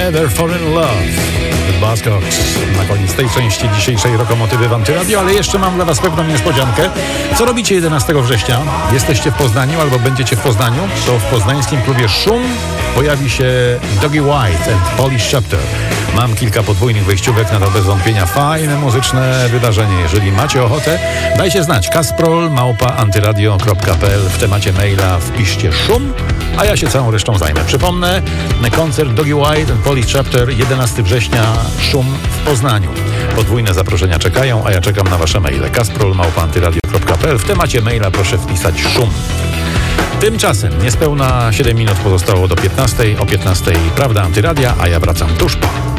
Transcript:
Never Fall in Love. The Buzzcocks. Na koniec tej części dzisiejszej Rokomotywy w Antyradio, ale jeszcze mam dla Was pewną niespodziankę. Co robicie 11 września? Jesteście w Poznaniu albo będziecie w Poznaniu? To w poznańskim klubie Szum pojawi się Dougie White and Polish Chapter. Mam kilka podwójnych wejściówek na to bez wątpienia fajne muzyczne wydarzenie. Jeżeli macie ochotę, dajcie znać. kasprol@antyradio.pl. W temacie maila wpiszcie Szum, a ja się całą resztą zajmę. Przypomnę, koncert Dougie White and Polish Chapter 11 września, Szum w Poznaniu. Podwójne zaproszenia czekają, a ja czekam na Wasze maile. kasprol@antyradio.pl. W temacie maila proszę wpisać Szum. Tymczasem niespełna 7 minut pozostało do 15. O 15 Prawda Antyradia, a ja wracam tuż po.